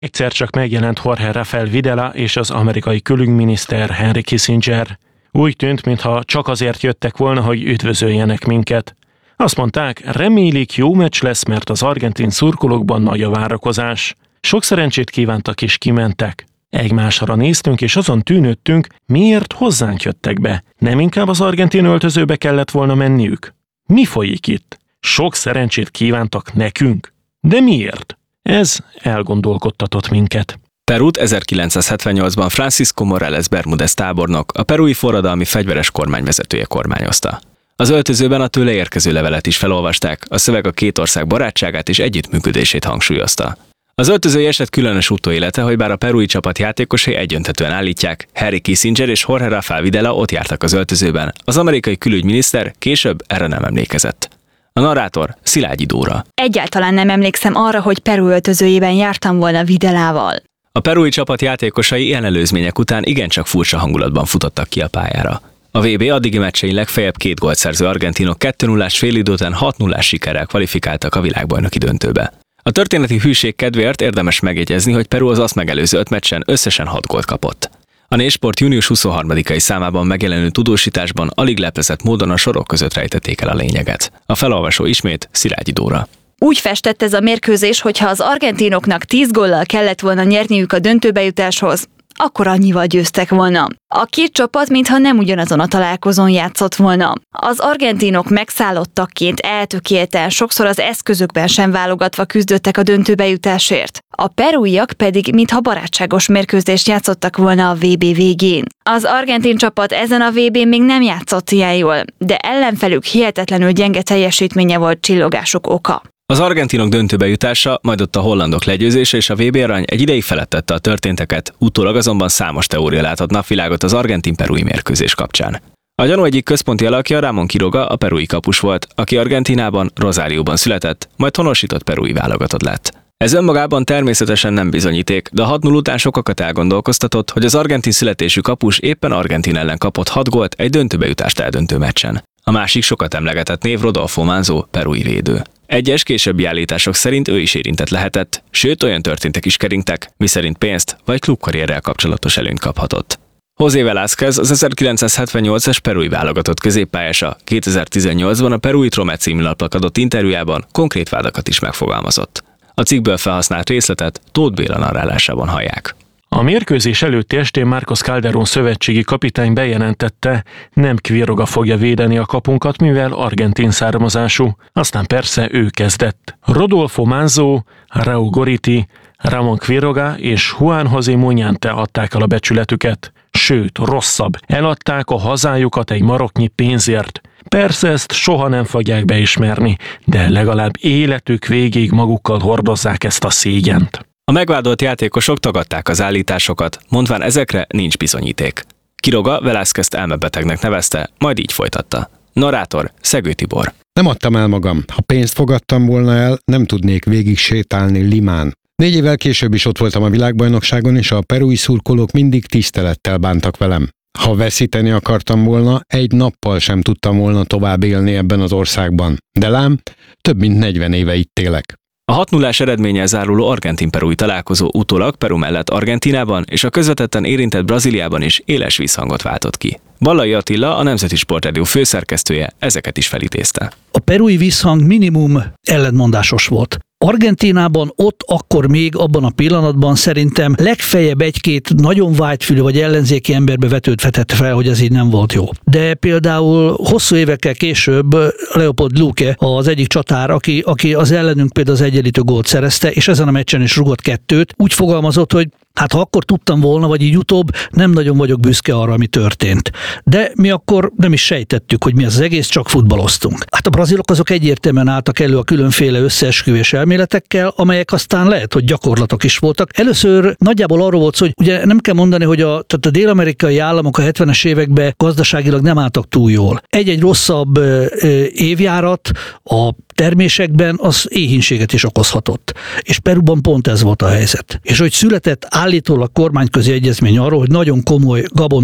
Egyszer csak megjelent Jorge Rafael Videla és az amerikai külügyminiszter Henry Kissinger. Úgy tűnt, mintha csak azért jöttek volna, hogy üdvözöljenek minket. Azt mondták, remélik jó meccs lesz, mert az argentin szurkolókban nagy a várakozás. Sok szerencsét kívántak és kimentek. Egymásra néztünk és azon tűnődtünk, miért hozzánk jöttek be. Nem inkább az argentin öltözőbe kellett volna menniük? Mi folyik itt? Sok szerencsét kívántak nekünk? De miért? Ez elgondolkodtatott minket. Perút 1978-ban Francisco Morales Bermúdez tábornok, a perui forradalmi fegyveres kormány vezetője kormányozta. Az öltözőben a tőle érkező levelet is felolvasták, a szöveg a két ország barátságát és együttműködését hangsúlyozta. Az öltözői eset különös utóélete, hogy bár a perui csapat játékosai egyöntetően állítják, Henry Kissinger és Jorge Rafael Videla ott jártak az öltözőben, az amerikai külügyminiszter később erre nem emlékezett. A narrátor Szilágyi Dóra. Egyáltalán nem emlékszem arra, hogy Peru öltözőjében jártam volna Videlával. A perui csapat játékosai ilyen előzmények után igencsak furcsa hangulatban futottak ki a pályára. A VB addigi meccsein legfeljebb 2 gólt szerző argentinok 2-0-ás félidő után 6-0-ás sikerrel kvalifikáltak a világbajnoki döntőbe. A történeti hűség kedvéért érdemes megjegyezni, hogy Peru az azt megelőző 5 meccsen összesen 6 gólt kapott. A Népsport június 23-ai számában megjelenő tudósításban alig leplezett módon a sorok között rejtették el a lényeget. A felolvasó ismét Szilágyi Dóra. Úgy festett ez a mérkőzés, hogyha az argentinoknak 10 góllal kellett volna nyerniük a döntőbe jutáshoz, akkor annyival győztek volna. A két csapat mintha nem ugyanazon a találkozón játszott volna. Az argentinok megszállottakként eltökélten, sokszor az eszközökben sem válogatva küzdöttek a döntőbe jutásért. A peruiak pedig mintha barátságos mérkőzést játszottak volna a VB végén. Az argentin csapat ezen a VB-n még nem játszott ilyen jól, de ellenfelük hihetetlenül gyenge teljesítménye volt csillogásuk oka. Az argentinok döntőbe jutása, majd ott a hollandok legyőzése és a VB arany egy ideig felettette a történteket, utólag azonban számos teória látott napvilágot az argentin-perui mérkőzés kapcsán. A gyanú egyik központi alakja Ramón Quiroga, a perui kapus volt, aki Argentínában, Rosárióban született, majd honosított perui válogatott lett. Ez önmagában természetesen nem bizonyíték, de a 6-0 után sokakat elgondolkoztatott, hogy az argentin születésű kapus éppen Argentin ellen kapott 6 gólt egy döntőbe jutást eldöntő meccsen. A másik sokat emlegetett név Rodolfo Manzo, perui védő. Egyes későbbi állítások szerint ő is érintett lehetett, sőt olyan történtek is keringtek, miszerint pénzt vagy klubkarrierrel kapcsolatos előnyt kaphatott. José Velázquez az 1978-as perui válogatott középpályása 2018-ban a Perui Trome című lapnak adott interjújában konkrét vádakat is megfogalmazott. A cikkből felhasznált részletet Tóth Béla narrálásában hallják. A mérkőzés előtti estén Marcos Calderón szövetségi kapitány bejelentette, nem Quiroga fogja védeni a kapunkat, mivel argentin származású. Aztán persze ő kezdett. Rodolfo Manzo, Raúl Gorriti, Ramón Quiroga és Juan José Muñante adták el a becsületüket. Sőt, rosszabb, eladták a hazájukat egy maroknyi pénzért. Persze ezt soha nem fogják beismerni, de legalább életük végéig magukkal hordozzák ezt a szégyent. A megvádolt játékosok tagadták az állításokat, mondván ezekre nincs bizonyíték. Quiroga Velázquezt elmebetegnek nevezte, majd így folytatta. Narrátor Szegő Tibor. Nem adtam el magam. Ha pénzt fogadtam volna el, nem tudnék végig sétálni Limán. 4 évvel később is ott voltam a világbajnokságon, és a perui szurkolók mindig tisztelettel bántak velem. Ha veszíteni akartam volna, egy nappal sem tudtam volna tovább élni ebben az országban. De lám, több mint 40 éve itt élek. A 6-0-ás eredménnyel záruló argentin-perui találkozó utólag Peru mellett Argentínában és a közvetetten érintett Brazíliában is éles visszhangot váltott ki. Ballai Attila, a Nemzeti Sportrádió főszerkesztője ezeket is felidézte. A perui visszhang minimum ellentmondásos volt. Argentínában ott akkor még abban a pillanatban szerintem legfeljebb egy-két nagyon vágyfülű vagy ellenzéki emberbe vetődhetett fel, hogy ez így nem volt jó. De például hosszú évekkel később Leopold Luque, az egyik csatár, aki az ellenünk például az egyenlítő gólt szerezte, és ezen a meccsen is rugott 2, úgy fogalmazott, hogy hát ha akkor tudtam volna, vagy így utóbb, nem nagyon vagyok büszke arra, ami történt. De mi akkor nem is sejtettük, hogy mi az egész, csak futballoztunk. Hát a brazilok azok egyértelműen álltak elő a különféle összeesküvés elméletekkel, amelyek aztán lehet, hogy gyakorlatok is voltak. Először nagyjából arról volt szó, hogy ugye nem kell mondani, hogy a dél-amerikai államok a 70-es években gazdaságilag nem álltak túl jól. Egy-egy rosszabb évjárat a termésekben az éhínséget is okozhatott. És Peruban pont ez volt a helyzet. És hogy született állítólag kormányközi egyezmény arról, hogy nagyon komoly gabona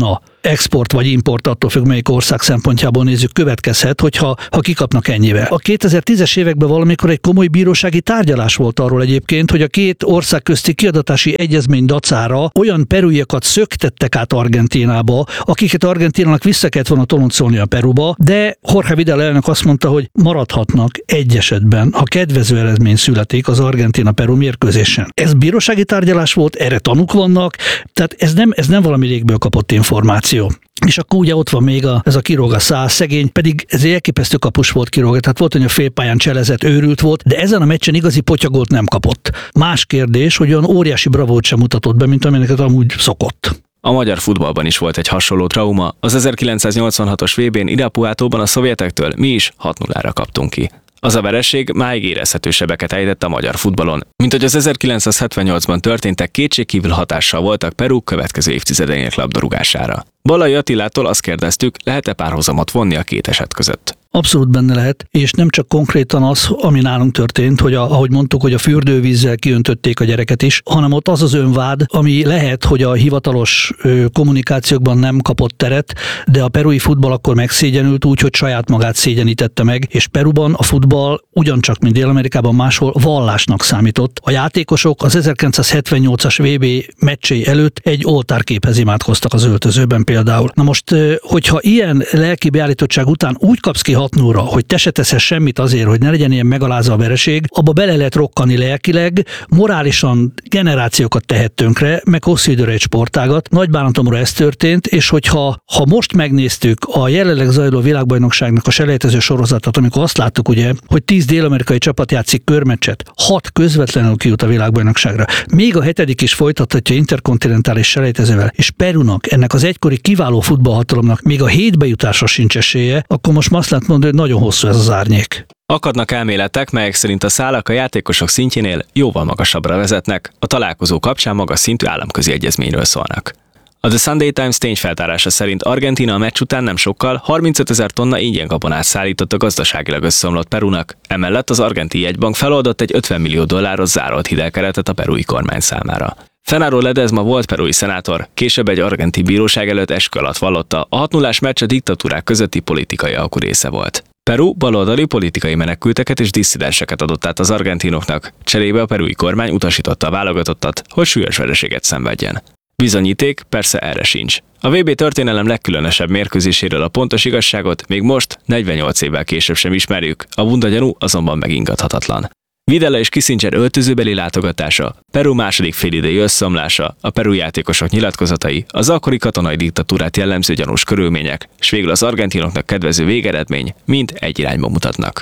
export vagy import, attól függ, melyik ország szempontjából nézzük, következhet, hogyha kikapnak ennyivel. A 2010-es években valamikor egy komoly bírósági tárgyalás volt arról egyébként, hogy a két ország közti kiadatási egyezmény dacára olyan perúiakat szöktettek át Argentínába, akiket Argentínának vissza kellett volna toloncolni a Peruba, de Jorge Vidal elnök azt mondta, hogy maradhatnak egy esetben, ha kedvező eredmény születik az Argentína-Peru mérkőzésen. Ez bírósági tárgyalás volt, erre tanúk vannak, tehát ez nem valami légből kapott információ. És akkor ugye ott van még ez a Quiroga száz szegény, pedig ez egy elképesztő kapus volt Quiroga, tehát volt, hogy a félpályán cselezett, őrült volt, de ezen a meccsen igazi potyagolt nem kapott. Más kérdés, hogy olyan óriási bravót sem mutatott be, mint amilyeneket amúgy szokott. A magyar futballban is volt egy hasonló trauma. Az 1986-os VB-n Irapuátóban a szovjetektől mi is 6-0-ra kaptunk ki. Az a vereség máig érezhető sebeket ejtett a magyar futballon, mint hogy az 1978-ban történtek kétségkívül hatással voltak Peru következő évtizedeinek labdarúgására. Balai Attilától azt kérdeztük, lehet-e párhuzamot vonni a két eset között. Abszolút benne lehet, és nem csak konkrétan az, ami nálunk történt, hogy ahogy mondtuk, hogy a fürdővízzel kiöntötték a gyereket is, hanem ott az önvád, ami lehet, hogy a hivatalos kommunikációkban nem kapott teret, de a perui futball akkor megszégyenült úgy, hogy saját magát szégyenítette meg, és Peruban a futball ugyancsak, mint Dél-Amerikában máshol vallásnak számított. A játékosok az 1978-as VB meccsé előtt egy oltárképhez imádkoztak az öltözőben például. Na most, hogyha ilyen lelki beállítottság után úgy kapsz ki 6-0-ra, hogy te se teszel semmit azért, hogy ne legyen ilyen megalázva a vereség, abba bele lehet rokkani lelkileg, morálisan generációkat tehet tönkre, meg hosszú időre egy sportágat. Nagy bánatomra ez történt, és hogyha most megnéztük a jelenleg zajló világbajnokságnak a selejtező sorozatot, amikor azt láttuk ugye, hogy 10 dél-amerikai csapat játszik körmeccset, 6 közvetlenül kijut a világbajnokságra. Még a 7. is folytathatja interkontinentális selejtezővel, és Perunak, ennek az egykori kiváló futballhatalomnak még a 7 bejutásra sincs esélye, akkor most azt lehet mondani, hogy nagyon hosszú ez az árnyék. Akadnak elméletek, melyek szerint a szálak a játékosok szintjénél jóval magasabbra vezetnek, a találkozó kapcsán magas szintű államközi egyezményről szólnak. A The Sunday Times tényfeltárása szerint Argentína a meccs után nem sokkal 35 000 tonna ingyen gabonát szállított a gazdaságilag összeomlott Perunak, emellett az argentin jegybank feloldott egy $50 millió zárolt hitelkeretet a perui kormány számára. Fernando Ledezma volt perui szenátor, később egy argentin bíróság előtt eskü alatt vallotta, a 6-0-ás meccs a diktatúrák közötti politikai alkurésze volt. Peru baloldali politikai menekülteket és disszidenseket adott át az argentinoknak, cserébe a perui kormány utasította a válogatottat, hogy súlyos vereséget szenvedjen. Bizonyíték persze erre sincs. A VB történelem legkülönösebb mérkőzéséről a pontos igazságot még most, 48 évvel később sem ismerjük, a bunda gyanú azonban megingathatatlan. Videla és Kissinger öltözőbeli látogatása, Peru második félidei összeomlása, a perui játékosok nyilatkozatai, az akkori katonai diktatúrát jellemző gyanús körülmények, és végül az argentinoknak kedvező végeredmény mind egy irányba mutatnak.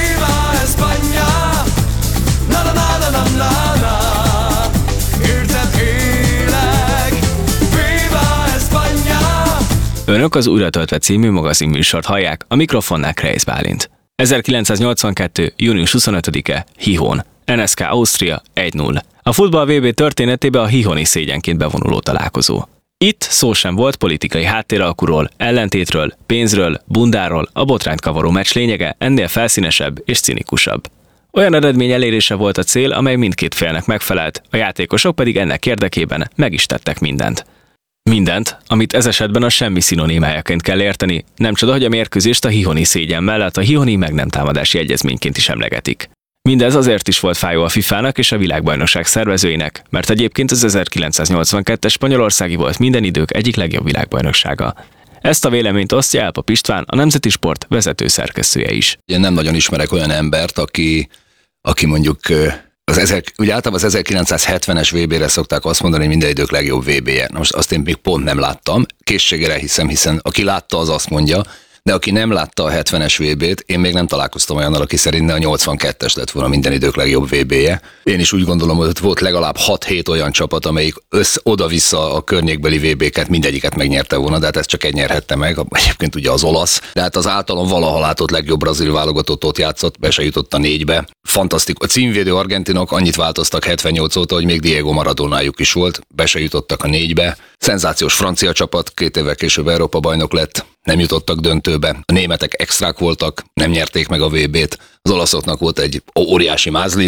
Önök az Újra töltve című magazinműsort hallják, a mikrofonnál Kreisz Bálint. 1982. június 25-e, Gijón. NSK Ausztria 1-0. A futball VB történetébe a gijoni szégyenként bevonuló találkozó. Itt szó sem volt politikai háttéralkuról, ellentétről, pénzről, bundáról, a botrányt kavaró meccs lényege ennél felszínesebb és cinikusabb. Olyan eredmény elérése volt a cél, amely mindkét félnek megfelelt, a játékosok pedig ennek érdekében meg is tettek mindent. Mindent, amit ez esetben a semmi szinonimájaként kell érteni, nem csoda, hogy a mérkőzést a gijoni szégyen mellett a gijoni meg nem támadási egyezményként is emlegetik. Mindez azért is volt fájó a FIFA-nak és a világbajnokság szervezőinek, mert egyébként az 1982-es spanyolországi volt minden idők egyik legjobb világbajnoksága. Ezt a véleményt osztja el Pap István, a Nemzeti Sport vezető szerkesztője is. Én nem nagyon ismerek olyan embert, aki mondjuk ugye általában az 1970-es VB-re szokták azt mondani, hogy minden idők legjobb VB-je. Na most azt én még pont nem láttam. Készségére hiszem, hiszen aki látta, az azt mondja, de aki nem látta a 70-es VB-t, én még nem találkoztam olyannal, aki szerint a 82-es lett volna minden idők legjobb VB-je. Én is úgy gondolom, hogy ott volt legalább 6-7 olyan csapat, amelyik oda-vissza a környékbeli VB-ket mindegyiket megnyerte volna, de hát ez csak egy nyerhette meg, egyébként ugye az olasz. De hát az általán valaha látott legjobb brazil válogatott ott játszott, be se jutott a 4-be. Fantasztikus. A címvédő argentinok annyit változtak 78 óta, hogy még Diego Maradonájuk is volt, be se jutottak a 4-be. Szenzációs francia csapat, 2 évvel később Európa bajnok lett, nem jutottak döntőbe. A németek extrák voltak, nem nyerték meg a VB-t. Az olaszoknak volt egy óriási mázliuk,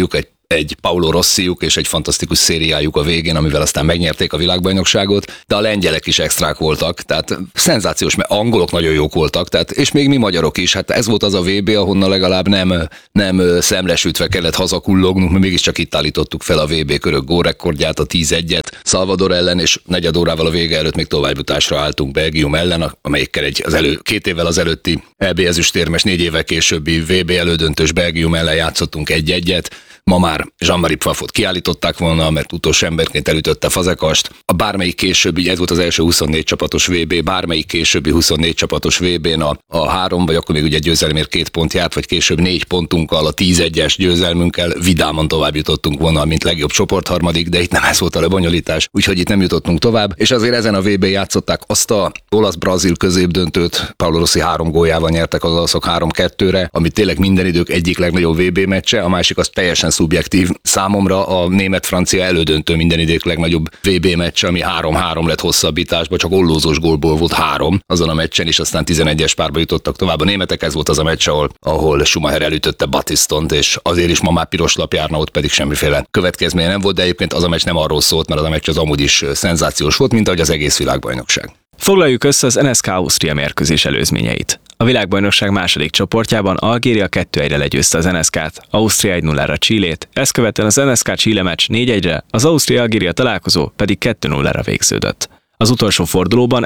egy Paolo Rossiuk és egy fantasztikus szériájuk a végén, amivel aztán megnyerték a világbajnokságot, de a lengyelek is extrák voltak, tehát szenzációs, mert angolok nagyon jók voltak, tehát, és még mi magyarok is, hát ez volt az a VB, ahonnan legalább nem szemlesütve kellett hazakullognunk, mert mégiscsak itt állítottuk fel a VB körök gólrekordját, a 10-1-et Salvador ellen, és negyed órával a vége előtt még továbbjutásra álltunk Belgium ellen, amelyikkel 2 évvel az előtti EB ezüstérmes, 4 évvel későbbi VB elődöntős Belgium ellen játszottunk 1-1-et. Ma már Jean-Marie Pfaffot kiállították volna, mert utolsó emberként elütötte Fazekast. A bármelyik későbbi, ez volt az első 24 csapatos VB, bármelyik későbbi 24 csapatos VB-n a 3, vagy akkor még ugye győzelemért 2 pont járt, vagy később 4 pontunkkal, a 10-1-es győzelmünkkel vidáman tovább jutottunk volna, mint legjobb csoportharmadik, de itt nem ez volt a lebonyolítás, úgyhogy itt nem jutottunk tovább. És azért ezen a VB játszották azt a olasz-brazil középdöntőt, Paolo Rossi 3 góljával nyertek az olaszok 3-2-re, ami tényleg minden idők egyik legnagyobb VB meccse, a másik az teljesen szubjektív számomra a német-francia elődöntő minden idők legnagyobb VB meccs, ami 3-3 lett hosszabbításba, csak ollózós gólból volt 3 azon a meccsen, és aztán 11-es párba jutottak tovább. A németek, ez volt az a meccs, ahol Schumacher elütötte Battistont, és azért is ma már piros lap járna, ott pedig semmiféle következménye nem volt, de egyébként az a meccs nem arról szólt, mert az a meccs az amúgy is szenzációs volt, mint ahogy az egész világbajnokság. Foglaljuk össze az NSK Ausztria mérkőzés előzményeit. A világbajnokság második csoportjában Algéria 2-1-re legyőzte az NSK-t, Ausztria 1-0-ra Chilét, ezt követően az NSK-Chile meccs 4-1-re, az Ausztria-Algéria találkozó pedig 2-0-ra végződött. Az utolsó fordulóban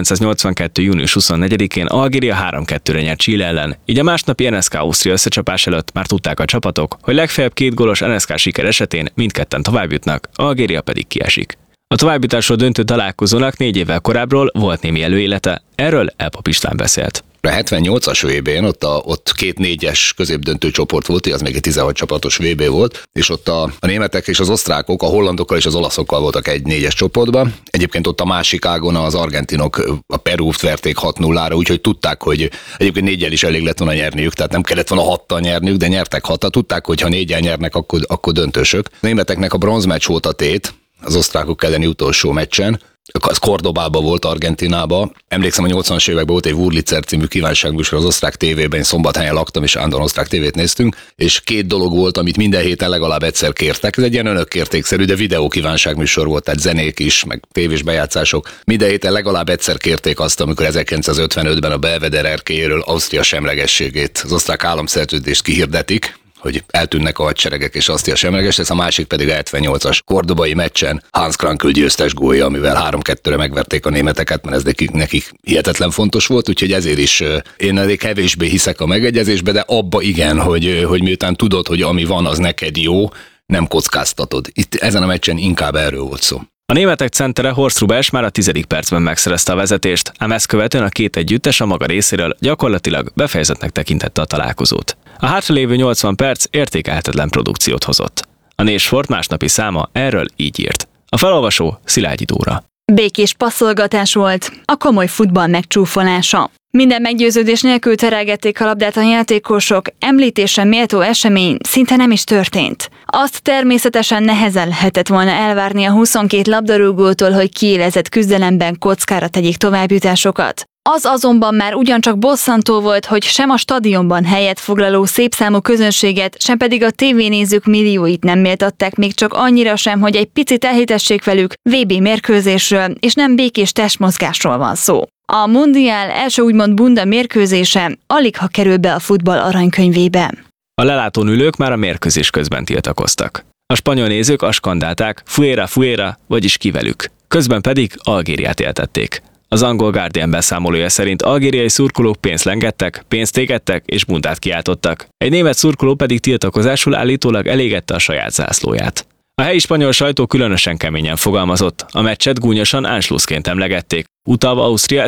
1982. június 24-én Algéria 3-2-re nyert Chile ellen, így a másnapi NSK-Ausztria összecsapás előtt már tudták a csapatok, hogy legfeljebb 2 gólos NSK siker esetén mindketten továbbjutnak, Algéria pedig kiesik. A továbbjutásról döntő találkozónak 4 évvel korábbról volt némi előélete, erről Elpap István beszélt. A 78-as VB-n ott 2 4-es középdöntő csoport volt, az még egy 16 csapatos VB volt, és ott a németek és az osztrákok, a hollandokkal és az olaszokkal voltak egy 4-es csoportban. Egyébként ott a másik ágon az argentinok a Perút verték 6-0-ra, úgyhogy tudták, hogy egyébként 4-jel is elég lett volna nyerniük, tehát nem kellett volna 6-tal nyerniük, de nyertek 6-tal. Tudták, hogy ha 4-jel nyernek, akkor döntősök. A németeknek a bronzmeccs volt a tét, az osztrákok elleni utolsó meccsen, az Cordobában volt, Argentinában. Emlékszem, a 80-as években volt egy Wurlitzer című kívánságműsor az osztrák tévében, én Szombathelyen laktam, és állandóan osztrák tévét néztünk, és 2 dolog volt, amit minden héten legalább egyszer kértek. Ez egy ilyen önök kértékszerű, de videó kívánságműsor volt, tehát zenék is, meg tévés bejátszások. Minden héten legalább egyszer kérték azt, amikor 1955-ben a Belvedere erkélyéről Ausztria semlegességét, az osztrák államszerződést kihirdetik, hogy eltűnnek a hadseregek és Ausztria semleges lesz, a másik pedig a 78-as kordobai meccsen Hans Krankl győztes gólja, amivel 3-2-re megverték a németeket, mert ez nekik hihetetlen fontos volt, úgyhogy ezért is én elég kevésbé hiszek a megegyezésbe, de abba igen, hogy miután tudod, hogy ami van, az neked jó, nem kockáztatod. Itt ezen a meccsen inkább erről volt szó. A németek centere Horst Rubers már a 10. percben megszerezte a vezetést, ám ezt követően a 2 együttes a maga részéről gyakorlatilag befejezettnek tekintette a találkozót. A hátralévő 80 perc értékelhetetlen produkciót hozott. A Nésfort másnapi száma erről így írt. A felolvasó Szilágyi Dóra. Békés passzolgatás volt, a komoly futball megcsúfolása. Minden meggyőződés nélkül terelgették a labdát a játékosok, említésre méltó esemény szinte nem is történt. Azt természetesen nehezen lehetett volna elvárni a 22 labdarúgótól, hogy kiélezett küzdelemben kockára tegyék továbbjutásokat. Az azonban már ugyancsak bosszantó volt, hogy sem a stadionban helyet foglaló szépszámú közönséget, sem pedig a tévénézők millióit nem méltatták még csak annyira sem, hogy egy picit elhitessék velük, VB mérkőzésről és nem békés testmozgásról van szó. A mundiál első úgymond bunda mérkőzése aligha kerül be a futball aranykönyvébe. A lelátón ülők már a mérkőzés közben tiltakoztak. A spanyol nézők azt skandálták, fuera, fuera, vagyis kivelük. Közben pedig Algériát éltették. Az angol Guardian beszámolója szerint algériai szurkolók pénzt lengettek, pénzt égettek és bundát kiáltottak. Egy német szurkoló pedig tiltakozásul állítólag elégette a saját zászlóját. A helyi spanyol sajtó különösen keményen fogalmazott, a meccset gúnyosan Anschlussként emlegették, utalva Ausztria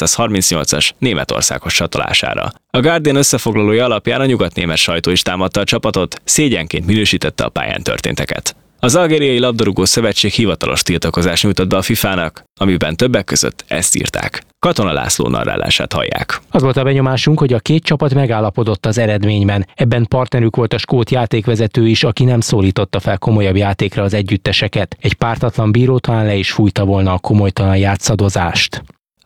1938-as Németországhoz csatolására. A Guardian összefoglalója alapján a nyugatnémet sajtó is támadta a csapatot, szégyenként minősítette a pályán történteket. Az Algériai Labdarúgó Szövetség hivatalos tiltakozást nyújtott be a FIFA-nak, amiben többek között ezt írták. Katona László narrálását hallják. Az volt a benyomásunk, hogy a 2 csapat megállapodott az eredményben. Ebben partnerük volt a skót játékvezető is, aki nem szólította fel komolyabb játékra az együtteseket. Egy pártatlan bíró talán le is fújta volna a komolytalan játszadozást.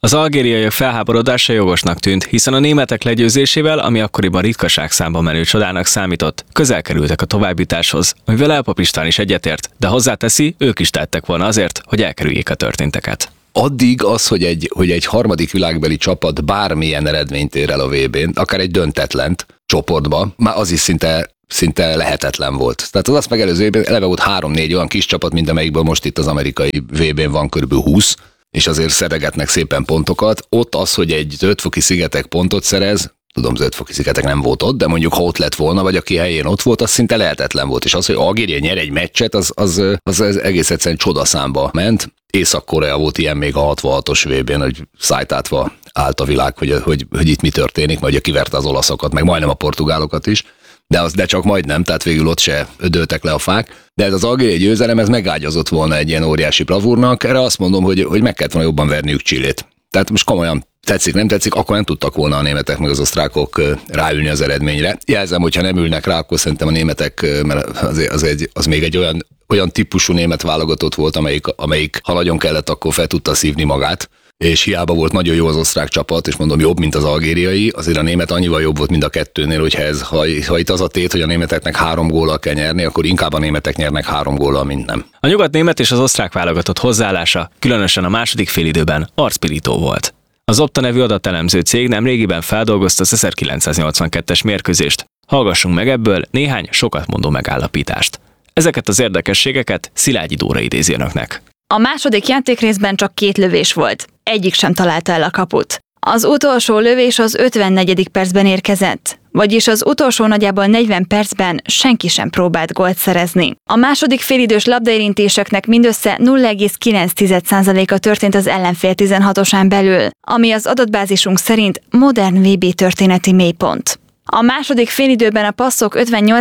Az algériaiak felháborodása jogosnak tűnt, hiszen a németek legyőzésével, ami akkoriban ritkaságszámba menő csodának számított, közel kerültek a továbbjutáshoz, amivel El Papistán is egyetért, de hozzáteszi, ők is tettek volna azért, hogy elkerüljék a történteket. Addig az, hogy egy harmadik világbeli csapat bármilyen eredményt ér el a VB-n, akár egy döntetlent csoportba, már az is szinte lehetetlen volt. Tehát az azt megelőző évben eleve volt 3-4 olyan kis csapat, mint amelyikből most itt az amerikai VB-n van kb. 20, és azért szeregetnek szépen pontokat. Ott az, hogy egy Zöld-foki-szigetek pontot szerez, tudom, Zöld-foki-szigetek nem volt ott, de mondjuk ha ott lett volna, vagy aki helyén ott volt, az szinte lehetetlen volt. És az, hogy Algéria nyer egy meccset, az egész egyszerűen csodaszámba ment. Észak-Korea volt ilyen még a 66-os VB-n, hogy szájtátva állt a világ, hogy itt mi történik, majd kiverte az olaszokat, meg majdnem a portugálokat is. De csak majdnem, tehát végül ott se ödöltek le a fák. De ez az algériai győzelem, ez megágyazott volna egy ilyen óriási bravúrnak. Erre azt mondom, hogy meg kellett volna jobban verniük Chilét. Tehát most komolyan tetszik, nem tetszik, akkor nem tudtak volna a németek meg az osztrákok ráülni az eredményre. Jelzem, hogyha nem ülnek rá, akkor szerintem a németek, mert az még egy olyan típusú német válogatott volt, amelyik ha nagyon kellett, akkor fel tudta szívni magát. És hiába volt nagyon jó az osztrák csapat, és mondom jobb, mint az algériai, azért a német annyival jobb volt mind a kettőnél, hogyha ha itt az a tét, hogy a németeknek 3 góllal kell nyerni, akkor inkább a németek nyernek 3 góllal, mint nem. A nyugatnémet és az osztrák válogatott hozzáállása, különösen a második félidőben arcpirító volt. Az Opta nevű adatelemző cég nemrégiben feldolgozta az 1982-es mérkőzést. Hallgassunk meg ebből néhány sokat mondó megállapítást. Ezeket az érdekességeket Szilágyi Dóra idézi önöknek. A második játékrészben csak 2 lövés volt. Egyik sem találta el a kaput. Az utolsó lövés az 54. percben érkezett, vagyis az utolsó nagyjából 40 percben senki sem próbált gólt szerezni. A második félidős labdaérintéseknek mindössze 0,9%-a történt az ellenfél 16-osán belül, ami az adatbázisunk szerint modern VB történeti mélypont. A második félidőben a passzok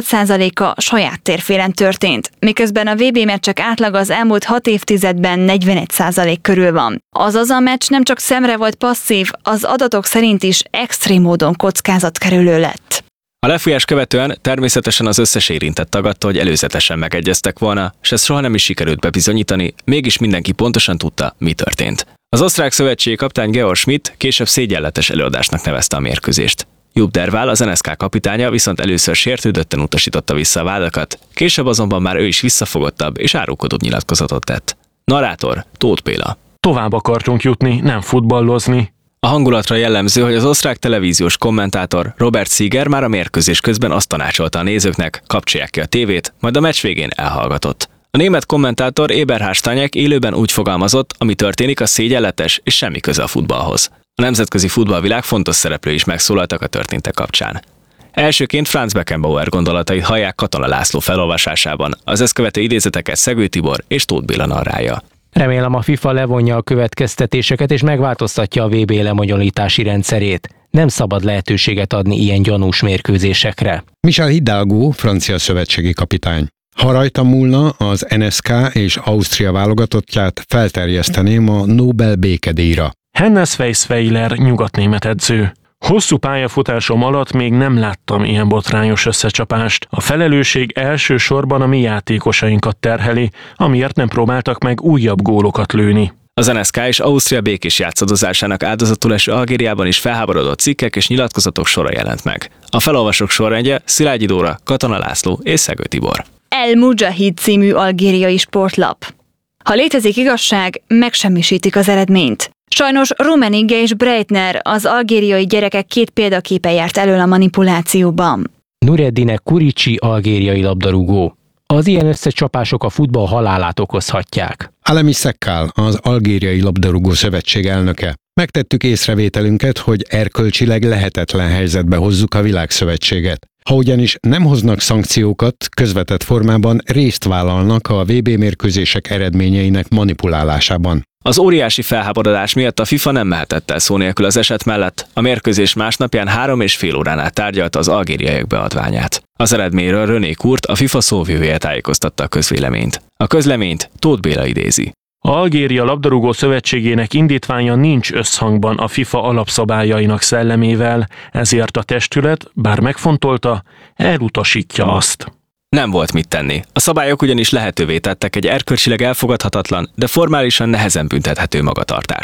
58%-a saját térfélen történt, miközben a VB meccsek átlaga az elmúlt 6 évtizedben 41% körül van. Azaz a meccs nem csak szemre volt passzív, az adatok szerint is extrém módon kockázatkerülő lett. A lefújás követően természetesen az összes érintett tagadta, hogy előzetesen megegyeztek volna, és ez soha nem is sikerült bebizonyítani, mégis mindenki pontosan tudta, mi történt. Az osztrák szövetségi kapitány Georg Schmidt később szégyenletes előadásnak nevezte a mérkőzést. Joop Derwaal, az NSK kapitánya viszont először sértődötten utasította vissza a vádakat, később azonban már ő is visszafogottabb és árulkodóbb nyilatkozatot tett. Narrátor Tóth Béla. Tovább akartunk jutni, nem futballozni. A hangulatra jellemző, hogy az osztrák televíziós kommentátor Robert Sieger már a mérkőzés közben azt tanácsolta a nézőknek, kapcsolják ki a tévét, majd a meccs végén elhallgatott. A német kommentátor Eberhard Stanyek élőben úgy fogalmazott, ami történik, az szégyenletes és semmi köze a futballhoz. A nemzetközi futballvilág fontos szereplői is megszólaltak a történtek kapcsán. Elsőként Franz Beckenbauer gondolatait hallják Katona László felolvasásában, az ezt követő idézeteket Szegő Tibor és Tóth Béla narrálja. Remélem a FIFA levonja a következtetéseket és megváltoztatja a VB lebonyolítási rendszerét. Nem szabad lehetőséget adni ilyen gyanús mérkőzésekre. Michel Hidalgo, francia szövetségi kapitány. Ha rajta múlna, az NSK és Ausztria válogatottját felterjeszteném a Nobel békedíjra. Hannes Weisweiler, nyugatnémet edző. Hosszú pályafutásom alatt még nem láttam ilyen botrányos összecsapást. A felelősség elsősorban a mi játékosainkat terheli, amiért nem próbáltak meg újabb gólokat lőni. Az NSK és Ausztria békés játszadozásának áldozatul eső Algériában is felháborodott cikkek és nyilatkozatok sora jelent meg. A felolvasók sorrendje Szilágyi Dóra, Katona László és Szegő Tibor. El Mujahid című algériai sportlap. Ha létezik igazság, megsemmisítik az eredményt. Sajnos Rummenigge és Breitner, az algériai gyerekek 2 példaképe járt elől a manipulációban. Nureddine Kurici, algériai labdarúgó. Az ilyen összecsapások a futball halálát okozhatják. Alemi Sekkal, az Algériai Labdarúgó Szövetség elnöke. Megtettük észrevételünket, hogy erkölcsileg lehetetlen helyzetbe hozzuk a világszövetséget. Ha ugyanis nem hoznak szankciókat, közvetett formában részt vállalnak a VB mérkőzések eredményeinek manipulálásában. Az óriási felháborodás miatt a FIFA nem mehetett el szó nélkül az eset mellett. A mérkőzés másnapján 3,5 órán át tárgyalta az algériaiak beadványát. Az eredményről René Kurt, a FIFA szóvivője tájékoztatta a közvéleményt. A közleményt Tóth Béla idézi. Algéria labdarúgó szövetségének indítványa nincs összhangban a FIFA alapszabályainak szellemével, ezért a testület, bár megfontolta, elutasítja azt. Nem volt mit tenni. A szabályok ugyanis lehetővé tettek egy erkölcsileg elfogadhatatlan, de formálisan nehezen büntethető magatartást.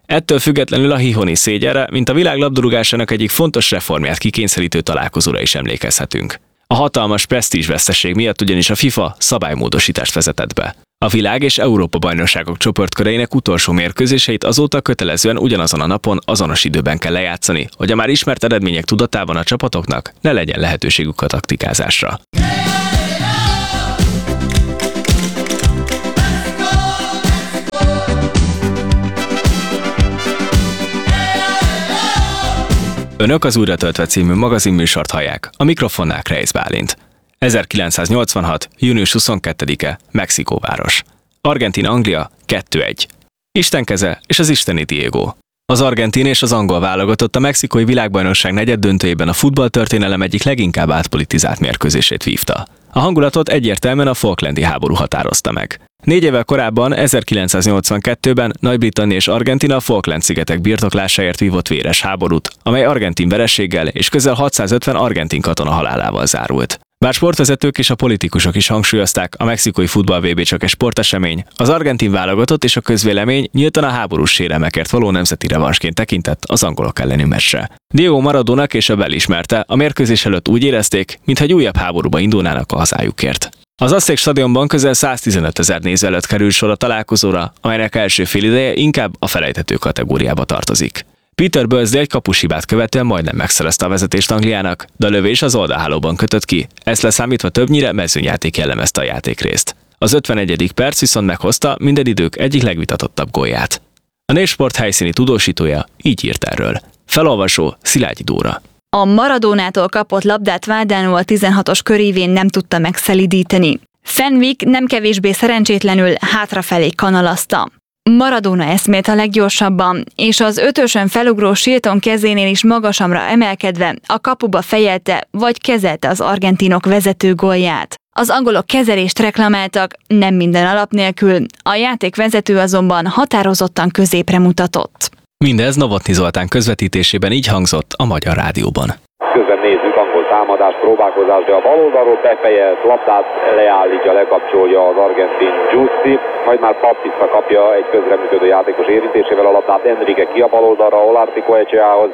Ettől függetlenül a hihoni szégyenre, mint a világ labdarúgásának egyik fontos reformját kikényszerítő találkozóra is emlékezhetünk. A hatalmas presztízsveszteség miatt ugyanis a FIFA szabálymódosítást vezetett be. A világ és Európa bajnokságok csoportköreinek utolsó mérkőzéseit azóta kötelezően ugyanazon a napon, azonos időben kell lejátszani, hogy a már ismert eredmények tudatában a csapatoknak ne legyen lehetőségük a taktikázásra. Önök az Újra töltve című magazinműsort hallják, a mikrofonnál Kreisz Bálint. 1986. június 22-e, Mexikóváros. Argentína-Anglia 2-1. Isten keze és az isteni Diego. Az argentin és az angol válogatott a mexikói világbajnokság negyeddöntőjében a futballtörténelem egyik leginkább átpolitizált mérkőzését vívta. A hangulatot egyértelműen a Falklandi háború határozta meg. 4 évvel korábban, 1982-ben Nagy-Britannia és Argentína a Falkland-szigetek birtoklásáért vívott véres háborút, amely argentin vereséggel és közel 650 argentin katona halálával zárult. Bár sportvezetők és a politikusok is hangsúlyozták, a mexikói futball VB csak egy sportesemény, az argentin válogatott és a közvélemény nyíltan a háborús sérelmekért való nemzeti revansként tekintett az angolok elleni meccsre. Diego Maradona később elismerte, a mérkőzés előtt úgy érezték, mintha egy újabb háborúba indulnának a hazájukért. Az Aztec stadionban közel 115 000 néző előtt kerül sor a találkozóra, amelynek első félideje inkább a felejthető kategóriába tartozik. Peter Bursley egy kapushibát követően majdnem megszerezte a vezetést Angliának, de a lövés az oldalhálóban kötött ki, ezt leszámítva többnyire mezőnyjáték jellemezte a játékrészt. Az 51. perc viszont meghozta minden idők egyik legvitatottabb gólját. A Népsport helyszíni tudósítója így írt erről. Felolvasó Szilágyi Dóra. A Maradónától kapott labdát Valdano a 16-os körívén nem tudta megszelídíteni. Fenwick nem kevésbé szerencsétlenül hátrafelé kanalazta. Maradona eszmélt a leggyorsabban, és az ötösön felugró Shilton kezénél is magasabbra emelkedve a kapuba fejelte vagy kezelte az argentinok vezető gólját. Az angolok kezelést reklamáltak, nem minden alap nélkül, a játékvezető azonban határozottan középre mutatott. Mindez Novotny Zoltán közvetítésében így hangzott a Magyar Rádióban. Közben nézzük angol támadás, próbálkozás, de a bal oldalról befejez, labdát leállítja, lekapcsolja az argentin Giussi, majd már Baptista kapja egy közreműködő játékos érintésével a labdát, Enrique ki a bal oldalra, Olártico Ecceához.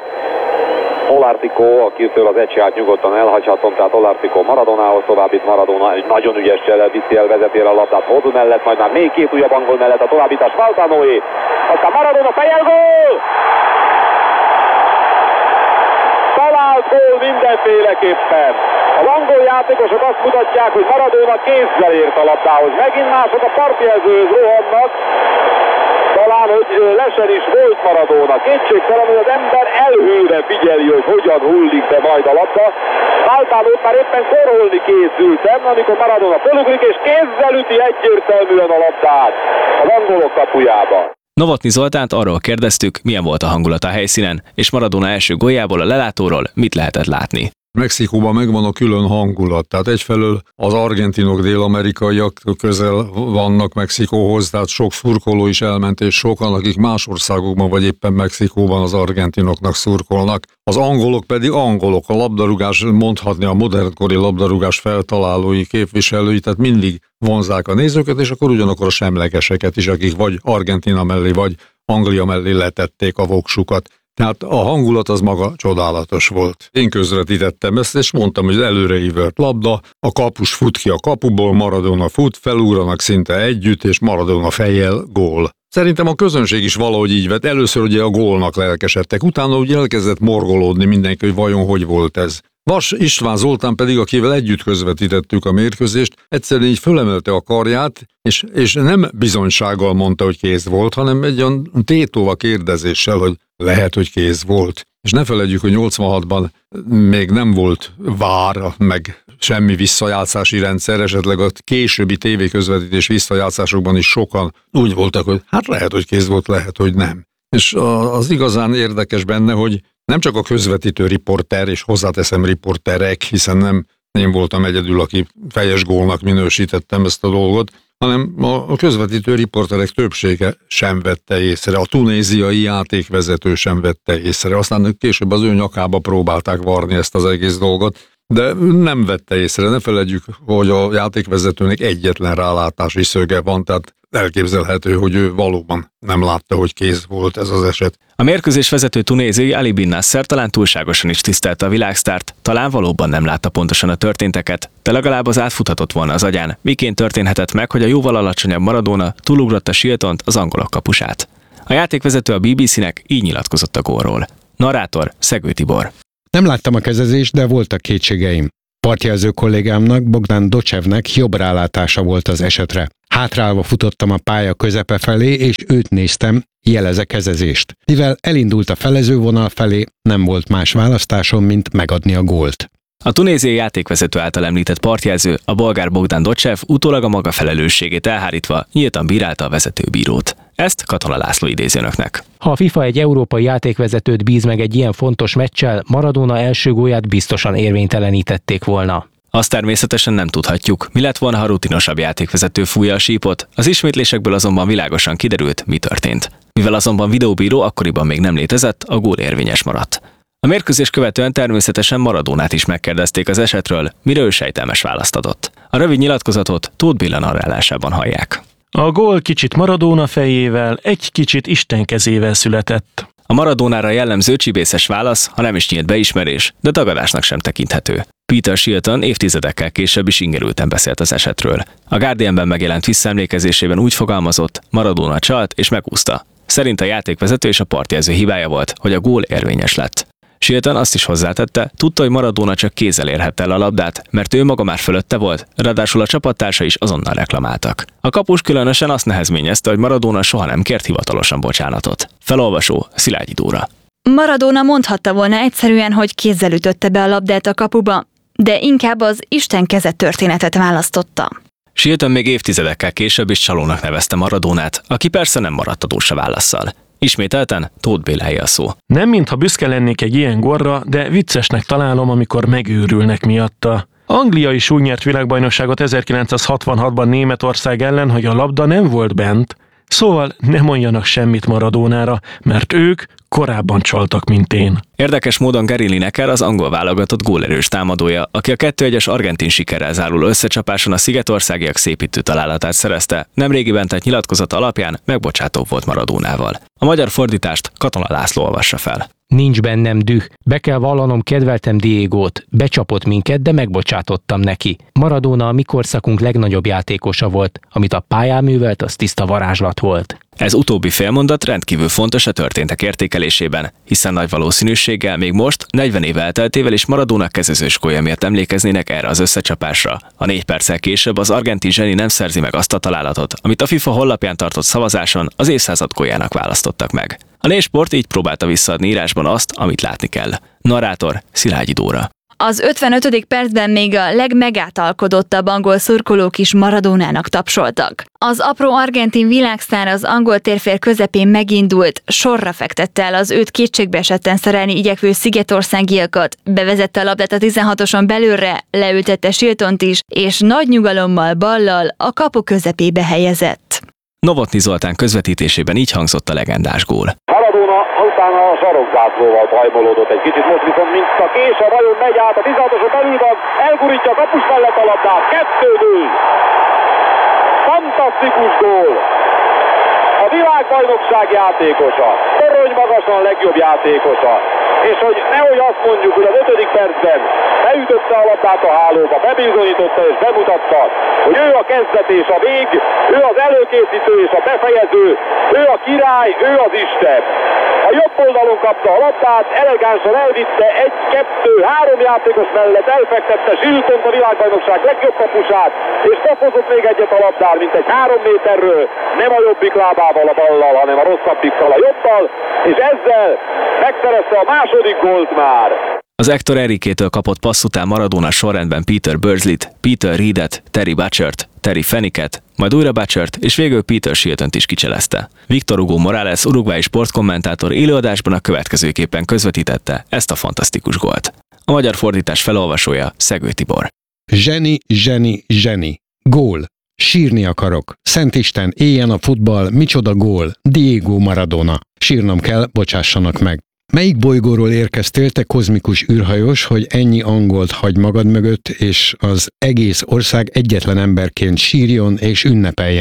Olártico, akitől az Ecceát nyugodtan elhagyhatom, tehát Olártico Maradonához, továbbít Maradona egy nagyon ügyes csellel viszi el, vezeti el a labdát Hodu mellett, majd már még 2 újabb angol mellett a továbbítás Valdanoé, aztán Maradona fejel gól! Talált gól mindenféleképpen. Az angol játékosok azt mutatják, hogy Maradona kézzel ért a labdához. Megint mások a partjelzőhöz rohannak. Talán, hogy lesen is volt Maradona. Kétségtelen, hogy az ember elhőre figyeli, hogy hogyan hullik be majd a labda. Valdánót már éppen korholni készültem, amikor Maradona fölugrik, és kézzel üti egyértelműen a labdát az angolok kapujába. Novotny Zoltánt arról kérdeztük, milyen volt a hangulat a helyszínen, és Maradona első góljából a lelátóról mit lehetett látni. Mexikóban megvan a külön hangulat, tehát egyfelől az argentinok, dél-amerikaiak közel vannak Mexikóhoz, tehát sok szurkoló is elment, és sokan, akik más országokban vagy éppen Mexikóban az argentinoknak szurkolnak. Az angolok pedig angolok, a labdarúgás, mondhatni a modernkori labdarúgás feltalálói, képviselői, tehát mindig vonzák a nézőket, és akkor ugyanakkor a semlegeseket is, akik vagy Argentína mellé, vagy Anglia mellé letették a voksukat. Tehát a hangulat az maga csodálatos volt. Én közvetítettem ezt, és mondtam, hogy előreívert labda, a kapus fut ki a kapuból, Maradona fut, felugranak szinte együtt, és Maradona fejjel gól. Szerintem a közönség is valahogy így vett. Először ugye a gólnak lelkesedtek, utána ugye elkezdett morgolódni mindenki, hogy vajon hogy volt ez. Vas István Zoltán pedig, akivel együtt közvetítettük a mérkőzést, egyszerűen így fölemelte a karját, és nem bizonysággal mondta, hogy kéz volt, hanem egy olyan tétova kérdezéssel, hogy lehet, hogy kéz volt. És ne feledjük, hogy 86-ban még nem volt VAR, meg semmi visszajátszási rendszer, esetleg a későbbi tévéközvetítés visszajátszásokban is sokan úgy voltak, hogy hát lehet, hogy kéz volt, lehet, hogy nem. És az igazán érdekes benne, hogy nem csak a közvetítő riporter, és hozzáteszem riporterek, hiszen nem én voltam egyedül, aki fejes gólnak minősítettem ezt a dolgot, hanem a közvetítő riporterek többsége sem vette észre, a tunéziai játékvezető sem vette észre, aztán később az ő nyakába próbálták varni ezt az egész dolgot, de nem vette észre. Ne feledjük, hogy a játékvezetőnek egyetlen rálátási szöge van, tehát elképzelhető, hogy ő valóban nem látta, hogy kész volt ez az eset. A mérkőzés vezető tunéziai Ali Bin Nasser talán túlságosan is tisztelte a világsztárt, talán valóban nem látta pontosan a történteket, de legalább az átfuthatott volna az agyán, miként történhetett meg, hogy a jóval alacsonyabb Maradona túlugrotta Shiltont, az angolok kapusát. A játékvezető a BBC-nek így nyilatkozott a gólról. Narrátor Szegő Tibor. Nem láttam a kezezést, de voltak kétségeim. Partjelző kollégámnak, Bogdan Docsevnek jobb rálátása volt az esetre. Hátrálva futottam a pálya közepe felé, és őt néztem, jelez a kezezést. Mivel elindult a felezővonal felé, nem volt más választásom, mint megadni a gólt. A tunéziai játékvezető által említett partjelző, a bolgár Bogdan Docsev utólag a maga felelősségét elhárítva nyíltan bírálta a vezetőbírót. Ezt Katona László idézi önöknek. Ha a FIFA egy európai játékvezetőt bíz meg egy ilyen fontos meccsel, Maradona első gólját biztosan érvénytelenítették volna. Azt természetesen nem tudhatjuk, mi lett volna, ha rutinosabb játékvezető fújja a sípot, az ismétlésekből azonban világosan kiderült, mi történt. Mivel azonban videóbíró akkoriban még nem létezett, a gól érvényes maradt. A mérkőzés követően természetesen Maradonát is megkérdezték az esetről, mire ő sejtelmes választ adott. A rövid nyilatkozatot Tóth Béla narrálásában hallják. A gól kicsit Maradona fejével, egy kicsit Isten kezével született. A Maradónára jellemző csibészes válasz, ha nem is nyílt beismerés, de tagadásnak sem tekinthető. Peter Shilton évtizedekkel később is ingerülten beszélt az esetről. A Guardianben megjelent visszaemlékezésében úgy fogalmazott, Maradona csalt és megúszta. Szerint a játékvezető és a partjelző hibája volt, hogy a gól érvényes lett. Shilton azt is hozzátette, tudta, hogy Maradona csak kézzel érhette el a labdát, mert ő maga már fölötte volt, ráadásul a csapattársa is azonnal reklamáltak. A kapus különösen azt nehezményezte, hogy Maradona soha nem kért hivatalosan bocsánatot. Felolvasó Szilágyi Dóra. Maradona mondhatta volna egyszerűen, hogy kézzel ütötte be a labdát a kapuba, de inkább az Isten keze történetet választotta. Shilton még évtizedekkel később is csalónak nevezte Maradonát, aki persze nem maradt adós a válasszal. Ismételten Tóth Béláé a szó. Nem mintha büszke lennék egy ilyen gólra, de viccesnek találom, amikor megőrülnek miatta. Anglia is úgy nyert világbajnokságot 1966-ban Németország ellen, hogy a labda nem volt bent. Szóval ne mondjanak semmit Maradónára, mert ők korábban csaltak, mint én. Érdekes módon Gary Lineker az angol válogatott gólerős támadója, aki a 2-1-es argentin sikerrel záruló összecsapáson a szigetországiak szépítő találatát szerezte, nemrégiben tett nyilatkozata alapján megbocsátóbb volt Maradónával. A magyar fordítást Katona László olvassa fel. Nincs bennem düh. Be kell vallanom, kedveltem Diegót. Becsapott minket, de megbocsátottam neki. Maradona a mi korszakunk legnagyobb játékosa volt. Amit a pályán művelt, az tiszta varázslat volt. Ez utóbbi félmondat rendkívül fontos a történtek értékelésében, hiszen nagy valószínűséggel még most, 40 év elteltével is Maradona kezezős gólja miatt emlékeznének erre az összecsapásra. A 4 perccel később az argentin zseni nem szerzi meg azt a találatot, amit a FIFA honlapján tartott szavazáson az évszázad góljának választottak meg. A Népsport így próbálta visszaadni írásban azt, amit látni kell. Narrátor Szilágyi Dóra. Az 55. percben még a legmegátalkodottabb angol szurkolók is Maradónának tapsoltak. Az apró argentin világsztár az angol térfél közepén megindult, sorra fektette el az őt kétségbeesetten szerelni igyekvő szigetországiakat, bevezette a labdát a 16-oson belülre, leültette Shiltont is, és nagy nyugalommal ballal a kapu közepébe helyezett. Novotny Zoltán közvetítésében így hangzott a legendás gól. Maradona utána a sarokzászlóval bajmolódott egy kicsit, most viszont mint a kés a vajon megy át a 16-oson belül van, elgurítja a kapus mellett a labdát, 2-0. Fantasztikus gól! A világbajnokság játékosa, torony magasan legjobb játékosa, és hogy nehogy azt mondjuk, hogy az 5. percben beütötte a labdát a hálóba, bebizonyította és bemutatta, hogy ő a kezdet és a vég, ő az előkészítő és a befejező, ő a király, ő az Isten. A jobb oldalon kapta a labdát, elegánsan elvitte 1-2-3 játékos mellett, elfektette Shiltont, a világbajnokság legjobb kapusát, és kapozott még egyet a labdán, mint egy 3 méterről, nem a jobbik lábával a ballal, hanem a rosszabbikkal a jobbal, és ezzel megszerezte a második gólt már. Az Hector Enriquétől kapott passz után Maradona sorrendben Peter Bursleyt, Peter Reedet, Terry Butchert, Terry Fenniket, majd újra Butchert és végül Peter Shiltont is kicselezte. Victor Hugo Morales uruguayi sportkommentátor élőadásban a következőképpen közvetítette ezt a fantasztikus gólt. A magyar fordítás felolvasója Szegő Tibor. Zseni, zseni, zseni. Gól. Sírni akarok. Szentisten, éljen a futball, micsoda gól. Diego Maradona. Sírnom kell, bocsássanak meg. Melyik bolygóról érkeztél, te kozmikus űrhajós, hogy ennyi angolt hagy magad mögött, és az egész ország egyetlen emberként sírjon és ünnepeljen?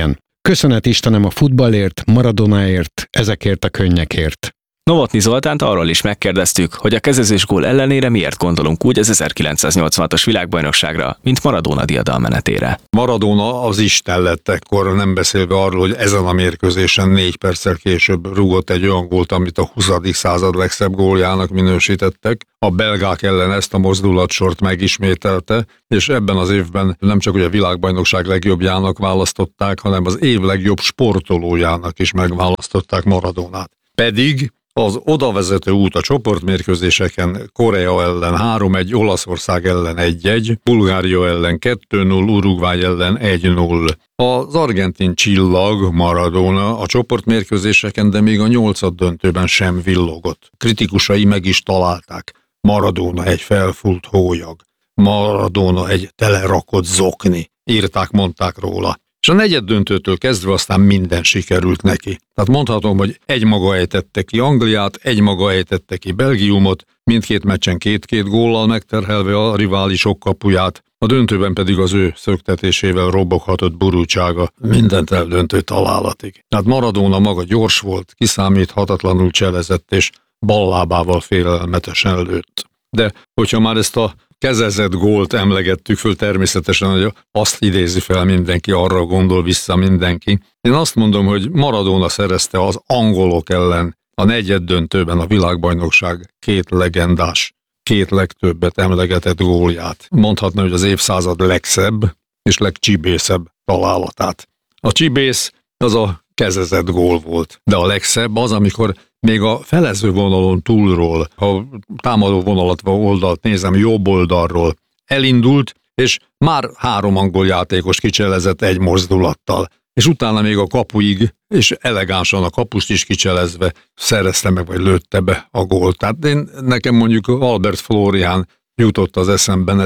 Köszönet Istenem a futballért, Maradonáért, ezekért a könnyekért. Novotny Zoltánt arról is megkérdeztük, hogy a kezezés gól ellenére miért gondolunk úgy az 1986-os világbajnokságra, mint Maradona diadalmenetére. Maradona az Isten lett ekkor, nem beszélve arról, hogy ezen a mérkőzésen 4 perccel később rúgott egy olyan gólt, amit a 20. század legszebb góljának minősítettek. A belgák ellen ezt a mozdulatsort megismételte, és ebben az évben nem csak hogy a világbajnokság legjobbjának választották, hanem az év legjobb sportolójának is megválasztották Maradonát. Pedig az odavezető út a csoportmérkőzéseken Korea ellen 3-1, Olaszország ellen 1-1, Bulgária ellen 2-0, Uruguay ellen 1-0. Az argentin csillag, Maradona a csoportmérkőzéseken, de még a 8-döntőben sem villogott. Kritikusai meg is találták. Maradona egy felfúlt hólyag. Maradona egy telerakott zokni. Írták, mondták róla. És a 4. döntőtől kezdve aztán minden sikerült neki. Tehát mondhatom, hogy egymaga ejtette ki Angliát, egymaga ejtette ki Belgiumot, mindkét meccsen 2-2 góllal megterhelve a riválisok kapuját, a döntőben pedig az ő szöktetésével roboghatott Burruchaga mindent eldöntő találatig. Tehát Maradona maga gyors volt, kiszámíthatatlanul cselezett és ballábával félelmetesen lőtt. De hogyha már ezt a kezezett gólt emlegettük föl, természetesen, hogy azt idézi fel mindenki, arra gondol vissza mindenki. Én azt mondom, hogy Maradona szerezte az angolok ellen a 4. döntőben a világbajnokság 2 legendás, 2 legtöbbet emlegetett gólját. Mondhatna, hogy az évszázad legszebb és legcsibészebb találatát. A csibész az a kezezett gól volt, de a legszebb az, amikor még a felező vonalon túlról, ha támadó vonalat vagy oldalt nézem, jobb oldalról elindult, és már 3 angol játékos kicselezett egy mozdulattal, és utána még a kapuig, és elegánsan a kapust is kicselezve szerezte meg, vagy lőtte be a gólt. Tehát nekem mondjuk Albert Florian jutott az eszemben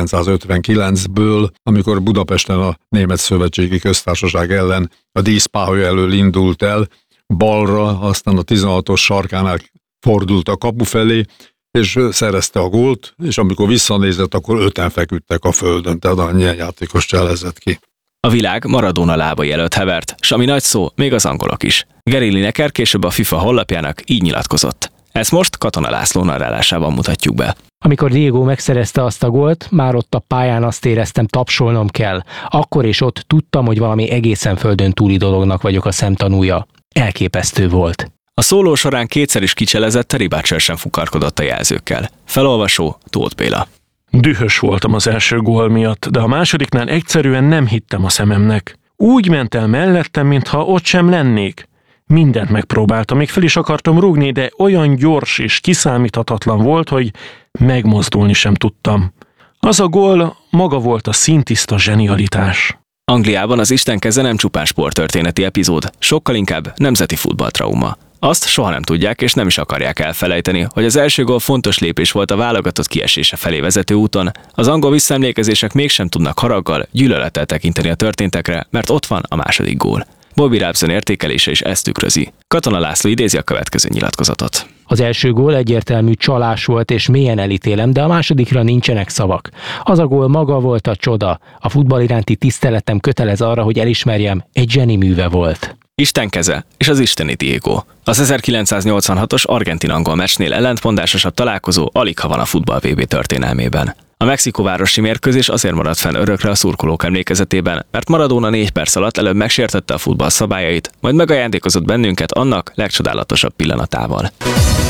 1959-ből, amikor Budapesten a Német Szövetségi Köztársaság ellen a díszpálya elől indult el, balra, aztán a 16-os sarkánál fordult a kapu felé, és szerezte a gólt, és amikor visszanézett, akkor 5-en feküdtek a földön, tehát annyi játékos cselezett ki. A világ Maradona lábai előtt hevert, s ami nagy szó, még az angolok is. Gary Lineker később a FIFA honlapjának így nyilatkozott. Ezt most Katona László narrálásában mutatjuk be. Amikor Diego megszerezte azt a gólt, már ott a pályán azt éreztem, tapsolnom kell. Akkor és ott tudtam, hogy valami egészen földön túli dolognak vagyok a szemtanúja. Elképesztő volt. A szóló során 2-szer is kicselezett, Terry Butcher sem fukarkodott a jelzőkkel. Felolvasó Tóth Béla. Dühös voltam az első gól miatt, de a másodiknál egyszerűen nem hittem a szememnek. Úgy ment el mellettem, mintha ott sem lennék. Mindent megpróbáltam, még fel is akartam rúgni, de olyan gyors és kiszámíthatatlan volt, hogy megmozdulni sem tudtam. Az a gól maga volt a színtiszta zsenialitás. Angliában az Isten keze nem csupán sporttörténeti epizód, sokkal inkább nemzeti futballtrauma. Azt soha nem tudják és nem is akarják elfelejteni, hogy az első gól fontos lépés volt a válogatott kiesése felé vezető úton. Az angol visszaemlékezések mégsem tudnak haraggal, gyűlölettel tekinteni a történtekre, mert ott van a második gól. Bobby Robson értékelése is ezt tükrözi. Katona László idézi a következő nyilatkozatot. Az első gól egyértelmű csalás volt, és mélyen elítélem, de a másodikra nincsenek szavak. Az a gól maga volt a csoda. A futball iránti tiszteletem kötelez arra, hogy elismerjem, egy zseni műve volt. Isten keze és az isteni Diego. Az 1986-os argentin-angol meccsnél ellentmondásosabb találkozó aligha van a futball VB történelmében. A mexikóvárosi mérkőzés azért maradt fenn örökre a szurkolók emlékezetében, mert Maradona 4 perc alatt előbb megsértette a futball szabályait, majd megajándékozott bennünket annak legcsodálatosabb pillanatával.